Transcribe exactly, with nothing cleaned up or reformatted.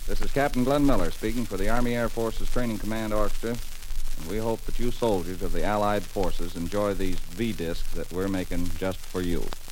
This is Captain Glenn Miller speaking for the Army Air Forces Training Command Orchestra, and we hope that you soldiers of the Allied forces enjoy these V-discs that we're making just for you.